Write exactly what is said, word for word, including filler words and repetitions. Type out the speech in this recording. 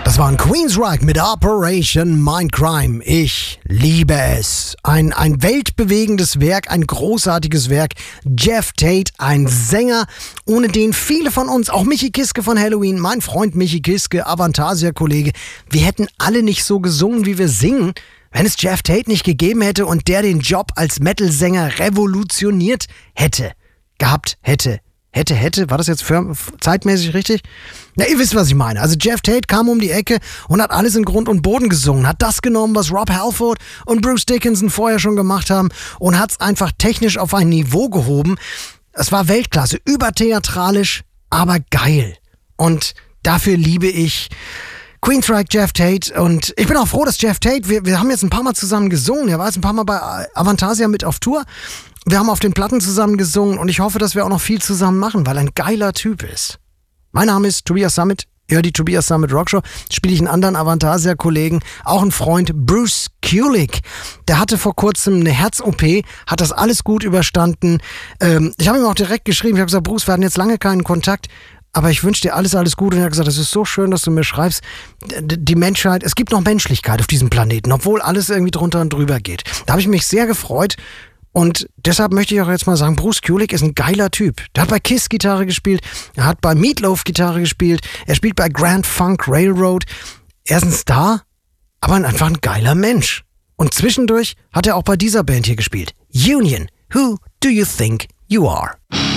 Das war ein Queensryche mit Operation Mindcrime. Ich liebe es. Ein, ein weltbewegendes Werk, ein großartiges Werk. Geoff Tate, ein Sänger, ohne den viele von uns, auch Michi Kiske von Helloween, mein Freund Michi Kiske, Avantasia-Kollege, wir hätten alle nicht so gesungen, wie wir singen, wenn es Geoff Tate nicht gegeben hätte und der den Job als Metal-Sänger revolutioniert hätte, gehabt hätte. Hätte, hätte, war das jetzt für, zeitmäßig richtig? Na, ihr wisst, was ich meine. Also Geoff Tate kam um die Ecke und hat alles in Grund und Boden gesungen, hat das genommen, was Rob Halford und Bruce Dickinson vorher schon gemacht haben und hat es einfach technisch auf ein Niveau gehoben. Es war Weltklasse, übertheatralisch, aber geil. Und dafür liebe ich Queensryche, Geoff Tate, und ich bin auch froh, dass Geoff Tate, wir, wir haben jetzt ein paar Mal zusammen gesungen, er war jetzt ein paar Mal bei Avantasia mit auf Tour. Wir haben auf den Platten zusammen gesungen und ich hoffe, dass wir auch noch viel zusammen machen, weil er ein geiler Typ ist. Mein Name ist Tobias Sammet, ihr hört die Tobias Sammet Rockshow, spiele ich einen anderen Avantasia-Kollegen, auch ein Freund, Bruce Kulick. Der hatte vor kurzem eine Herz-O P, hat das alles gut überstanden. Ähm, ich habe ihm auch direkt geschrieben, ich habe gesagt, Bruce, wir hatten jetzt lange keinen Kontakt, aber ich wünsche dir alles, alles Gute. Und er hat gesagt, es ist so schön, dass du mir schreibst, die Menschheit, es gibt noch Menschlichkeit auf diesem Planeten, obwohl alles irgendwie drunter und drüber geht. Da habe ich mich sehr gefreut. Und deshalb möchte ich auch jetzt mal sagen, Bruce Kulick ist ein geiler Typ. Der hat bei Kiss Gitarre gespielt, er hat bei Meatloaf Gitarre gespielt, er spielt bei Grand Funk Railroad. Er ist ein Star, aber einfach ein geiler Mensch. Und zwischendurch hat er auch bei dieser Band hier gespielt. Union, Who Do You Think You Are?